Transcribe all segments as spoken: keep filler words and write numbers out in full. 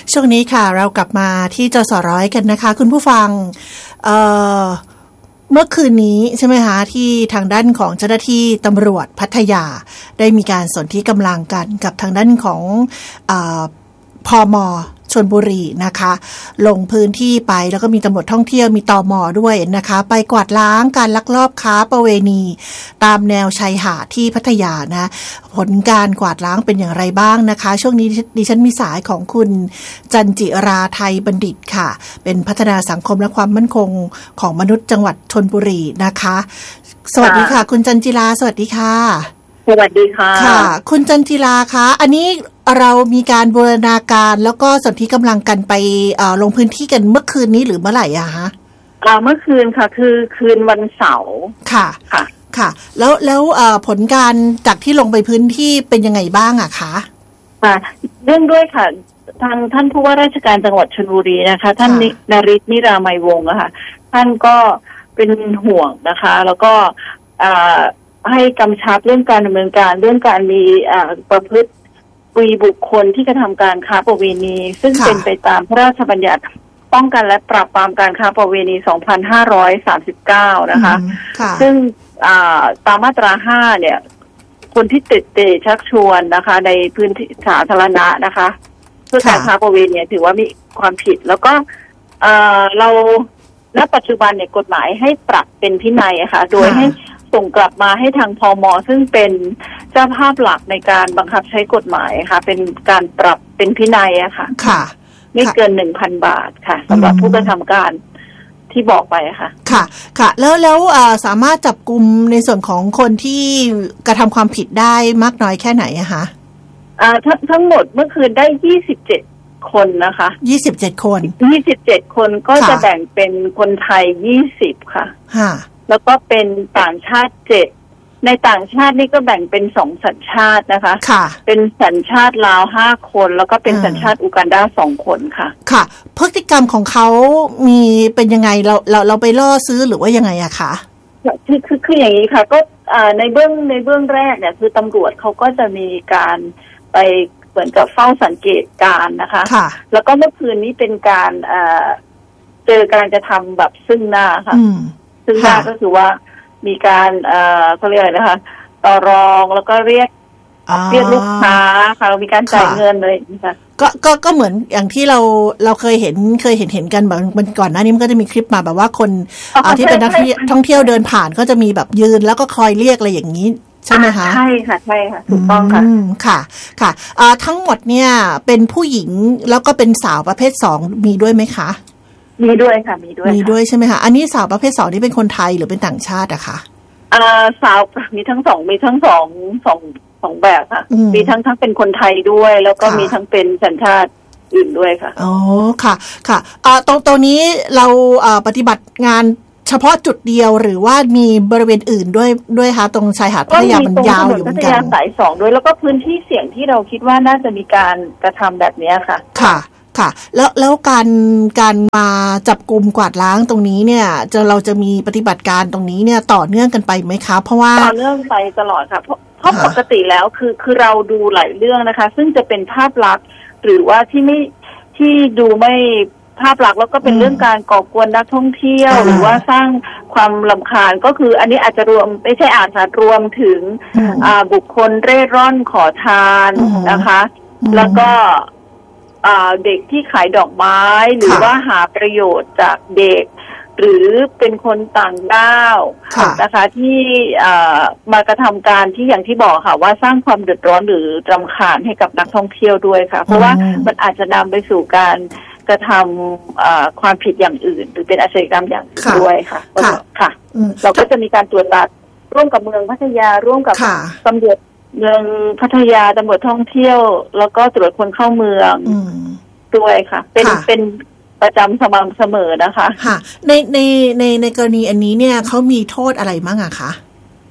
ช่วงนี้ค่ะเรากลับมาที่จสร้อยกันนะคะคุณผู้ฟังเอ่อเมื่อคืนนี้ใช่ไหมคะที่ทางด้านของเจ้าหน้าที่ตำรวจพัทยาได้มีการสนธิกำลังกันกับทางด้านของเอ่อพม.ชลบุรีนะคะลงพื้นที่ไปแล้วก็มีตำรวจท่องเที่ยวมีตม.ด้วยนะคะไปกวาดล้างการลักลอบค้าประเวณีตามแนวชายหาดที่พัทยานะผลการกวาดล้างเป็นอย่างไรบ้างนะคะช่วงนี้ดิฉันมีสายของคุณจันจิราไทยบัณฑิตค่ะเป็นพัฒนาสังคมและความมั่นคงของมนุษย์จังหวัดชลบุรีนะคะสวัสดีค่ะคุณจันจิราสวัสดีค่ะสวัสดีค่ะค่ะคุณจันจิราคะอันนี้เรามีการบูรณาการแล้วก็สนธิกำลังกันไปลงพื้นที่กันเมื่อคืนนี้หรือเมื่อไหร่อะคะเมื่อคืนค่ะคือคืนวันเสาร์ค่ะค่ะค่ะแล้วแล้วผลการจากที่ลงไปพื้นที่เป็นยังไงบ้างอะคะค่ะเรื่องด้วยค่ะทางท่านผู้ว่าราชการจังหวัดชลบุรีนะคะท่านนฤทธิ์นิรามัยวงศ์อะค่ะท่านก็เป็นห่วงนะคะแล้วก็ให้กำชับเรื่องการดำเนินการเรื่องการมีประพฤติมีบุคคลที่กระทำการค้าประเวณีซึ่งเป็นไปตามพระราชบัญญัติป้องกันและปราบปรามการค้าประเวณีสองพันห้าร้อยสามสิบเก้านะคะซึ่งตามมาตราห้าเนี่ยคนที่ติดเตะชักชวนนะคะในพื้นที่สาธารณะนะคะเพื่อการค้าประเวณีถือว่ามีความผิดแล้วก็เราณปัจจุบันเนี่ยกฎหมายให้ปรับเป็นพินัยค่ะโดยให้ส่งกลับมาให้ทางพม.ซึ่งเป็นเจ้าภาพหลักในการบังคับใช้กฎหมายค่ะเป็นการปรับเป็นพินัยอะค่ะค่ะไม่เกิน หนึ่งพัน บาทค่ะสำหรับผู้กระทำการที่บอกไปค่ะค่ะค่ะแล้วแล้วสามารถจับกุมในส่วนของคนที่กระทำความผิดได้มากน้อยแค่ไหนอะคะอ่าทั้งทั้งหมดเมื่อคืนได้ยี่สิบเจ็ดคนนะคะยี่สิบเจ็ดคนยี่สิบเจ็ดคนก็จะแบ่งเป็นคนไทยยี่สิบค่ะค่ะแล้วก็เป็นต่างชาติเจ็ดในต่างชาตินี่ก็แบ่งเป็นสองสัญชาตินะคะค่ะเป็นสัญชาติลาวห้าคนแล้วก็เป็นสัญชาติอูกันดาสองคนค่ะค่ะพฤติกรรมของเขามีเป็นยังไงเราเราเราไปล่อซื้อหรือว่ายังไงอะคะคือคือคืออย่างนี้ค่ะก็ในเบื้องในเบื้องแรกเนี่ยคือตำรวจเขาก็จะมีการไปเหมือนกับเฝ้าสังเกตการนะคะค่ะแล้วก็เมื่อคืนนี้เป็นการเจอการจะทำแบบซึ่งหน้าค่ะซึ่งหน้าก็คือว่ามีการเอ่อเขาเรียกอะไรนะคะต่อรองแล้วก็เรียกเรียกลูกค้าค่ะมีการจ่ายเงินเลยนะคะก็ก็ก็เหมือนอย่างที่เราเราเคยเห็นเคยเห็นเห็นกันแบบมันก่อนหน้านี้มันก็จะมีคลิปมาแบบว่าคนที่เป็นนักท่องเที่ยวเดินผ่านก็จะมีแบบยืนแล้วก็คอยเรียกอะไรอย่างนี้ใช่ไหมคะใช่ค่ะใช่ค่ะถูกต้องค่ะค่ะค่ะทั้งหมดเนี่ยเป็นผู้หญิงแล้วก็เป็นสาวประเภทสองมีด้วยไหมคะมีด้วยค่ะมีด้วยมีด้วยใช่ไหมคะอันนี้สาวประเภทสองนี่เป็นคนไทยหรือเป็นต่างชาติอะคะอ่าสาวมีทั้งสองมีทั้งสองสองสองแบบค่ะมีทั้งทั้งเป็นคนไทยด้วยแล้วก็มีทั้งเป็นสัญชาติอื่นด้วยค่ะอ๋อค่ะค่ะอ่าตรงตรงนี้เราอ่าปฏิบัติงานเฉพาะจุดเดียวหรือว่ามีบริเวณอื่นด้วยด้วยคะตรงชายหาดพัทยามันยาวอยู่เหมือนกันพัทยาสายสองด้วยแล้วก็พื้นที่เสี่ยงที่เราคิดว่าน่าจะมีการกระทำแบบนี้ค่ะค่ะค่ะแล้วแล้วการการมาจับกุมกวาดล้างตรงนี้เนี่ยจะเราจะมีปฏิบัติการตรงนี้เนี่ยต่อเนื่องกันไปไหมคะเพราะว่าต่อเนื่องไปตลอดค่ะเพราะเพราะปกติแล้วคือคือเราดูหลายเรื่องนะคะซึ่งจะเป็นภาพลักษณ์หรือว่าที่ไม่ที่ดูไม่ภาพลักษณ์แล้วก็เป็นเรื่องการก่อกวนนักท่องเที่ยวหรือว่าสร้างความรำคาญก็คืออันนี้อาจจะรวมไม่ใช่อาจจะรวมถึงบุคคลเร่ร่อนขอทานนะคะแล้วก็เด็กที่ขายดอกไม้หรือว่าหาประโยชน์จากเด็กหรือเป็นคนต่างด้าวนะคะที่มากระทำการที่อย่างที่บอกค่ะว่าสร้างความเดือดร้อนหรือรำคาญให้กับนักท่องเที่ยวด้วยค่ะเพราะว่ามันอาจจะนำไปสู่การกระทำความผิดอย่างอื่นหรือเป็นอาชญากรรมอย่างอื่นด้วยค่ะค่ะเราก็จะมีการตรวจตาร่วมกับเมืองพัทยาร่วมกับตำรวจเมืองพัทยาตำรวจท่องเที่ยวแล้วก็ตรวจคนเข้าเมืองด้วยค่ะเป็นเป็นประจำสม่ำเสมอนะคะค่ะในในในในกรณีอันนี้เนี่ยเขามีโทษอะไรบ้างอะคะจ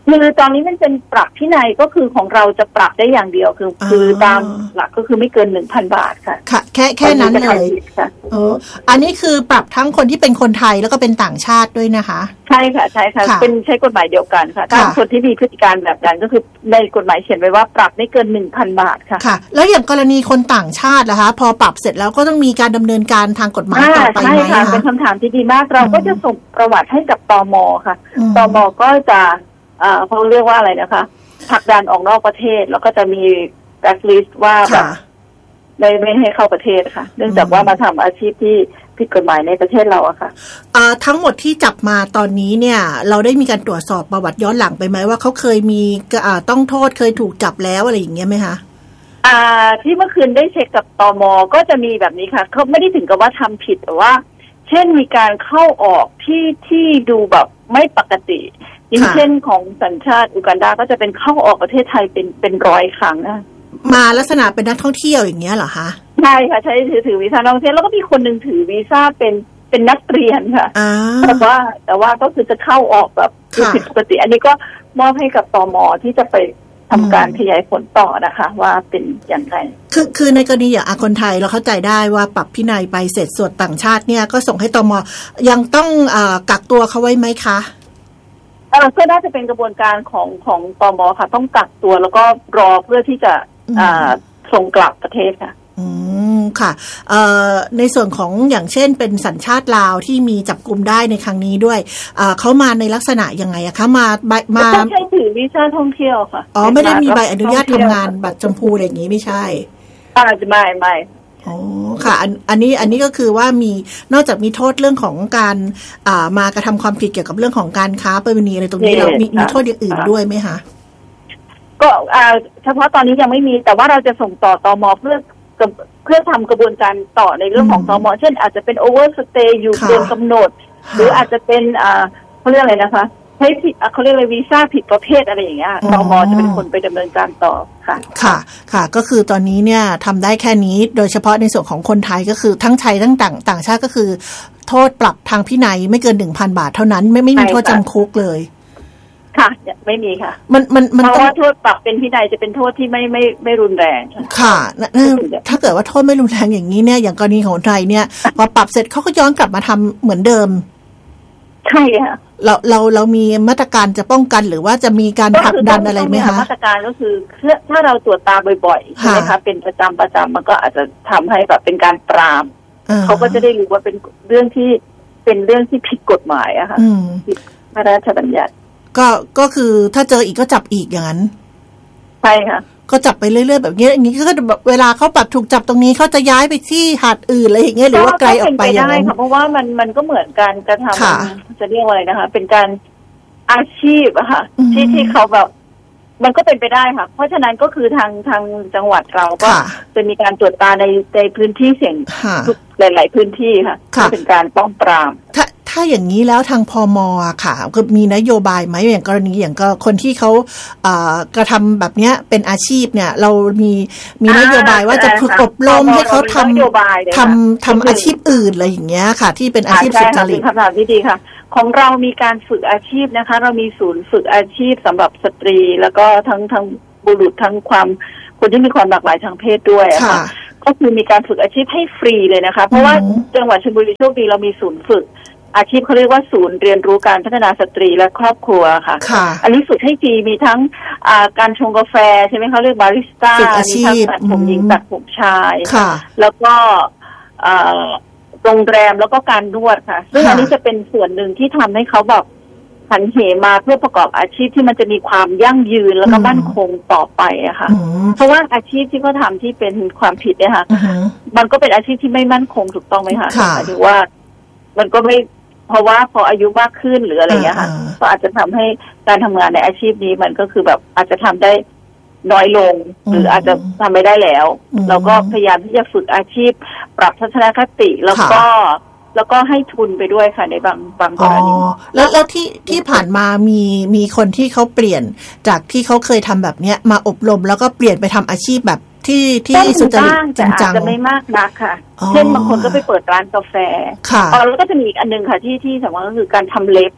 คือตอนนี้มันเป็นปรับที่ไหนก็คือของเราจะปรับได้อย่างเดียวคือคือตามหลักก็คือไม่เกิน หนึ่งพัน บาทค่ะค่ะแค่แค่นั้นเลยเอออันนี้คือปรับทั้งคนที่เป็นคนไทยแล้วก็เป็นต่างชาติด้วยนะคะใช่ค่ะใช่ค่ะเป็นใช้กฎหมายเดียวกันค่ะถ้าคนที่มีพฤติการแบบนั้นก็คือในกฎหมายเขียนไว้ว่าปรับไม่เกิน หนึ่งพัน บาทค่ะค่ะแล้วอย่างกรณีคนต่างชาติล่ะคะพอปรับเสร็จแล้วก็ต้องมีการดำเนินการทางกฎหมายต่อไปไหมคะใช่ค่ะเป็นคำถามที่ดีมากเราก็จะส่งประวัติให้กับตม.ค่ะตม.ก็จะอ่าเขาเรียกว่าอะไรนะคะผลักดันออกนอกประเทศแล้วก็จะมีแบล็คลิสต์ว่าแบบไม่ไม่ให้เข้าประเทศค่ะเนื่องจากว่ามาทำอาชีพที่ผิดกฎหมายในประเทศเราอะค่ะอ่าทั้งหมดที่จับมาตอนนี้เนี่ยเราได้มีการตรวจสอบประวัติย้อนหลังไปไหมว่าเขาเคยมีอ่าต้องโทษเคยถูกจับแล้วอะไรอย่างเงี้ยไหมคะอ่าที่เมื่อคืนได้เช็คกับตม.ก็จะมีแบบนี้ค่ะเขาไม่ได้ถึงกับว่าทำผิดแต่ว่าเช่นมีการเข้าออกที่ที่ดูแบบไม่ปกติอย่างเช่นของสัญชาติอูกันดาก็จะเป็นเข้าออกประเทศไทยเป็นเป็นร้อยครั้งนะมาลักษณะเป็นนักท่องเที่ยวอย่างเงี้ยเหรอคะใช่ค่ะใช้ถือถือวีซ่าท่องเที่ยวแล้วก็มีคนหนึ่งถือวีซ่าเป็นเป็นนักเรียนค่ะแต่ว่าแต่ว่าก็คือจะเข้าออกแบบผิดปกติอันนี้ก็มอบให้กับตม.ที่จะไปทำการขยายผลต่อนะคะว่าเป็นอย่างไรคือคือในกรณีอย่างคนไทยเราเข้าใจได้ว่าปรับพินัยไปเสร็จส่วนต่างชาติเนี่ยก็ส่งให้ตม.ยังต้องอ่ากักตัวเขาไว้ไหมคะเออก็น่าจะเป็นกระบวนการของของตม.ค่ะต้องกักตัวแล้วก็รอเพื่อที่จะอ่าส่งกลับประเทศค่ะอืมค่ะเอ่อในส่วนของอย่างเช่นเป็นสัญชาติลาวที่มีจับกุมได้ในครั้งนี้ด้วยอ่าเขามาในลักษณะยังไงอะคะมามาไม่ใช่ถือวีซ่าท่องเที่ยวค่ะอ๋อไม่ได้มีใบอนุญาตทำงานบัตรชมพูอะไรอย่างนี้ไม่ใช่อ่าไม่ไม่อ๋อค่ะอันอันนี้อันนี้ก็คือว่ามีนอกจากมีโทษเรื่องของการอ่ามากระทำความผิดเกี่ยวกับเรื่องของการค้าประเวณีอะไรตรงนี้แล้วมีมีโทษอย่างอื่นด้วยไหมคะก็อ่าเฉพาะตอนนี้ยังไม่มีแต่ว่าเราจะส่งต่อตม.เพื่อเพื่อทำกระบวนการต่อในเรื่องของตม.เช่นอาจจะเป็นโอเวอร์สเตย์อยู่เกินกำหนดหรืออาจจะเป็นอ่าเขาเรียกอะไรนะคะใช้ผิดเขาเรียกอะไรวีซ่าผิดประเภทอะไรอย่างเงี้ยตม.จะเป็นคนไปดำเนินการต่อค่ะค่ะค่ะก็คือตอนนี้เนี่ยทำได้แค่นี้โดยเฉพาะในส่วนของคนไทยก็คือทั้งไทยทั้งต่างต่างชาติก็คือโทษปรับทางพินัยไม่เกิน หนึ่งพัน บาทเท่านั้นไม่ไม่มีโทษจำคุกเลยค่ะไม่มีค่ะมันมันมันเพราะว่าโทษปรับเป็นพินัยจะเป็นโทษที่ไม่ไม่ไม่รุนแรงค่ะถ้าเกิดว่าโทษไม่รุนแรงอย่างนี้เนี่ยอย่างกรณีของไทยเนี่ยพอปรับเสร็จเขาก็ย้อนกลับมาทำเหมือนเดิมใช่ค่ะเราเราเรามีมาตรการจะป้องกันหรือว่าจะมีการผลักดันอะไรไหมคะมาตรการก็คือถ้าเราตรวจตาบ่อยๆใช่ไหมคะเป็นประจำประจำมันก็อาจจะทำให้แบบเป็นการปรามเขาก็จะได้รู้ว่าเป็นเรื่องที่เป็นเรื่องที่ผิดกฎหมายอะค่ะผิดพระราชบัญญัติก็ก็คือถ้าเจออีกก็จับอีกอย่างนั้นใช่ค่ะก็จับไปเรื่อยๆแบบนี้อย่างนี้ก็แบบเวลาเขาปรับถูกจับตรงนี้เขาจะย้ายไปที่หาดอื่นอะไรอย่างเงี้ยหรือว่าไกลออกไปอย่างนั้นเพราะว่ามันมันก็เหมือนการกระทำจะเรียกว่าอะไรนะคะเป็นการอาชีพอะค่ะที่ที่เขาแบบมันก็เป็นไปได้ค่ะเพราะฉะนั้นก็คือทางทางจังหวัดเราก็จะมีการตรวจตาในในพื้นที่เสี่ยงทุกหลายๆพื้นที่ค่ะเป็นการป้องปรามถ้าถ้าอย่างนี้แล้วทางพม.ค่ะก็มีนโยบายไหมอย่างกรณีอย่างก็คนที่เขากระทำแบบนี้เป็นอาชีพเนี่ยเรามีมีนโยบายว่าจะฝึกอบรมให้เขาทำทำทำอาชีพอื่นอะไรอย่างเงี้ยค่ะที่เป็นอาชีพสุจริตคำถามที่ดีค่ะของเรามีการฝึกอาชีพนะคะเรามีศูนย์ฝึกอาชีพสำหรับสตรีแล้วก็ทั้งทั้งบุรุษทั้งความคนที่มีความหลากหลายทางเพศด้วยค่ะก็คือมีการฝึกอาชีพให้ฟรีเลยนะคะเพราะว่าจังหวัดชลบุรีโชคดีเรามีศูนย์ฝึกอาชีพเขาเรียกว่าศูนย์เรียนรู้การพัฒนาสตรีและครอบครัวค่ะอันนี้ฝึกให้ฟรีมีทั้งการชงกาแฟใช่ไหมเขาเรียกบาริสต้ามีทั้งตัดผมหญิงตัดผมชายแล้วก็โรงแรมแล้วก็การนวดค่ะซึ่งอันนี้จะเป็นส่วนหนึ่งที่ทำให้เขาแบบหันเหมาเพื่อประกอบอาชีพที่มันจะมีความยั่งยืนแล้วก็มั่นคงต่อไปอะค่ะเพราะว่าอาชีพที่เขาทาที่เป็นความผิดเนี่ยค่ะมันก็เป็นอาชีพที่ไม่มั่นคงถูกต้องไหมคะหมายถึงว่ามันก็ไม่เพราะว่าพออายุมากขึ้นหรืออะไรอย่างเงี้ยค่ะก็อาจจะทำให้การทำงานในอาชีพนี้มันก็คือแบบอาจจะทำได้น้อยลงหรืออาจจะทำไม่ได้แล้วเราก็พยายามที่จะฝึกอาชีพปรับทัศนคติแล้วก็แล้วก็ให้ทุนไปด้วยค่ะในบางบางกรณีแล้วแล้วที่ที่ผ่านมามีมีคนที่เขาเปลี่ยนจากที่เขาเคยทำแบบเนี้ยมาอบรมแล้วก็เปลี่ยนไปทำอาชีพแบบที่ที่สุจริตจริงจังจะไม่มากนักค่ะเช่นบางคนก็ไปเปิดร้านกาแฟค่ะอ๋อแล้วก็จะมีอีกอันนึงค่ะที่ที่สำคัญก็คือการทำเล็บ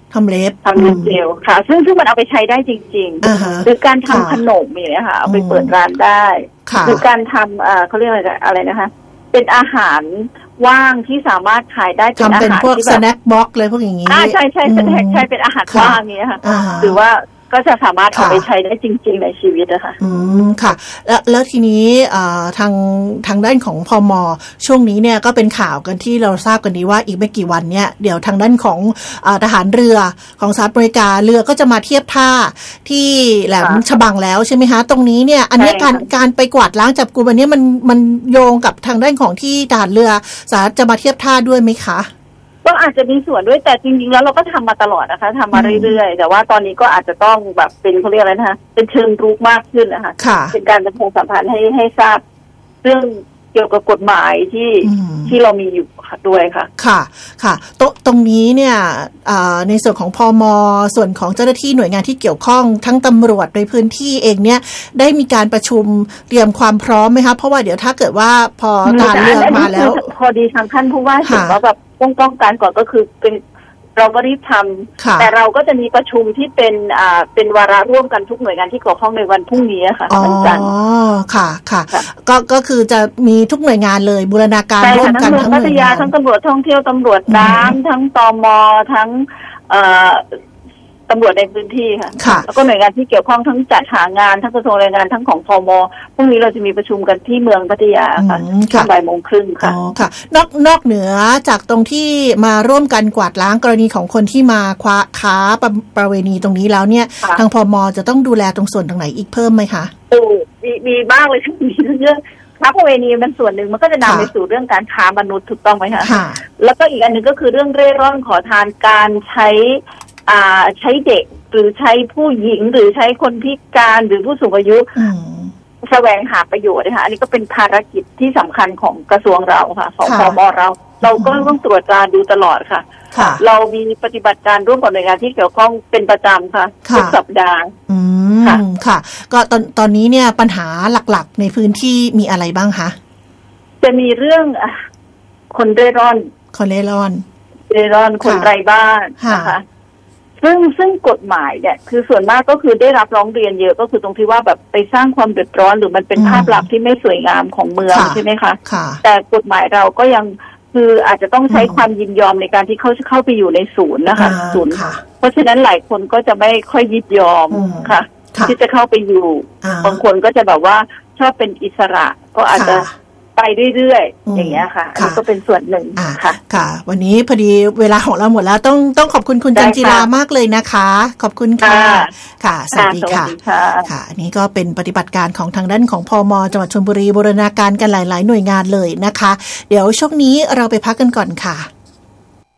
ทำเล็บทำเล็บเจลค่ะซึ่งซึ่งมันเอาไปใช้ได้จริงๆหรือการทำขนมอย่างเงี้ยค่ะเอาไปเปิดร้านได้หรือการทำเอ่อเขาเรียกอะไรอะไรนะคะเป็นอาหารว่างที่สามารถขายได้เป็นอาหารพวกสแน็คบ็อกเลยพวกอย่างนี้อ่าใช่ใช่ใช่ใช่เป็นอาหารว่างเงี้ยค่ะหรือว่าก็จะสามารถเอาไปใช้ได้จริงๆในชีวิตนะคะอืมค่ะแล้วแล้วทีนี้ทางทางด้านของพม.ช่วงนี้เนี่ยก็เป็นข่าวกันที่เราทราบกันดีว่าอีกไม่กี่วันเนี่ยเดี๋ยวทางด้านของทหารเรือของสหรัฐอเมริกาเรือก็จะมาเทียบท่าที่แหลมฉบังแล้วใช่ไหมคะตรงนี้เนี่ยอันนี้การการไปกวาดล้างจับกุมอันนี้มันมันโยงกับทางด้านของที่ทหารเรือสหรัฐจะมาเทียบท่าด้วยไหมคะก็อาจจะมีส่วนด้วยแต่จริงๆแล้วเราก็ทำมาตลอดนะคะทำมาเรื่อยๆแต่ว่าตอนนี้ก็อาจจะต้องแบบเป็นเขาเรียกอะไรนะคะเป็นเชิงรุกมากขึ้นนะคะเป็นการประชาสัมพันธ์ให้ให้ทราบเรื่องเกี่ยวกับกฎหมายที่ที่เรามีอยู่ด้วยค่ะค่ะค่ะตตรงนี้เนี่ยในส่วนของพม.ส่วนของเจ้าหน้าที่หน่วยงานที่เกี่ยวข้องทั้งตำรวจในพื้นที่เองเนี่ยได้มีการประชุมเตรียมความพร้อมไหมคะเพราะว่าเดี๋ยวถ้าเกิดว่าพอทหารเรือมาแล้วพอดีทางท่านผู้ว่าเห็นว่าแบบต้องป้องกันก่อนก็คือเป็นเราก็รีบทำแต่เราก็จะมีประชุมที่เป็นอ่าเป็นวาระร่วมกันทุกหน่วยงานที่เกี่ยวข้องในวันพรุ่งนี้ค่ะวันจันทร์อ๋อค่ะค่ะก็ก็คือจะมีทุกหน่วยงานเลยบูรณาการร่วมกันทั้งหน่วยงานทั้งตำรวจท่องเที่ยวตำรวจน้ำทั้งตม.ทั้งเอ่อตำรวจในพื้นที่ค่ะแล้วก็หน่วยงานที่เกี่ยวข้องทั้งจัดหางานทั้งกระทรวงแรงงานทั้งของพม.พรุ่งนี้เราจะมีประชุมกันที่เมืองพัทยาค่ะช่วงบ่ายโมงครึ่งค่ะอ๋อค่ะนอกนอกเหนือจากตรงที่มาร่วมกันกวาดล้างกรณีของคนที่มาคว้าค้าประประเวณีตรงนี้แล้วเนี่ยทางพม.จะต้องดูแลตรงส่วนตรงไหนอีกเพิ่มไหมคะโอ้มีมีบ้างเลยมีเรื่องค้าประเวณีมันส่วนหนึ่งมันก็จะนำไปสู่เรื่องการค้ามนุษย์ถูกต้องไหมคะแล้วก็อีกอันหนึ่งก็คือเรื่องเร่ร่อนขอทานการใช้อ่าใช้เด็กหรือใช้ผู้หญิงหรือใช้คนพิการหรือผู้สูงอายุแสวงหาประโยชน์นะคะอันนี้ก็เป็นภารกิจที่สำคัญของกระทรวงเราค่ะของพม.เราเราก็ต้องตรวจตราดูตลอดค่ะเรามีปฏิบัติการร่วมกับหน่วยงานที่เกี่ยวข้องเป็นประจำค่ะทุกสัปดาห์อืมค่ะก็ตอนตอนนี้เนี่ยปัญหาหลักๆในพื้นที่มีอะไรบ้างคะจะมีเรื่องคนเร่ร่อนคนเร่ร่อนเร่ร่อนคนไร้บ้านนะคะซึ่งซึ่งกฎหมายเนี่ยคือส่วนมากก็คือได้รับร้องเรียนเยอะก็คือตรงที่ว่าแบบไปสร้างความเดือดร้อนหรือมันเป็นภาพลักษณ์ที่ไม่สวยงามของเมืองใช่ไหมคะแต่กฎหมายเราก็ยังคืออาจจะต้องใช้ความยินยอมในการที่เขาจะเข้าไปอยู่ในศูนย์นะคะศูนย์เพราะฉะนั้นหลายคนก็จะไม่ค่อยยินยอมค่ะที่จะเข้าไปอยู่บางคนก็จะแบบว่าชอบเป็นอิสระก็อาจจะไปเรื่อยๆอย่างเงี้ยค่ะอันนี้ก็เป็นส่วนหนึ่งค่ะค่ะวันนี้พอดีเวลาของเราหมดแล้วต้องต้องขอบคุณคุณจันจิรามากเลยนะคะขอบคุณค่ะค่ะสวัสดีค่ะค่ะอันนี้ก็เป็นปฏิบัติการของทางด้านของพม.จังหวัดชลบุรีบูรณาการกันหลายๆหน่วยงานเลยนะคะเดี๋ยวช่วงนี้เราไปพักกันก่อนค่ะ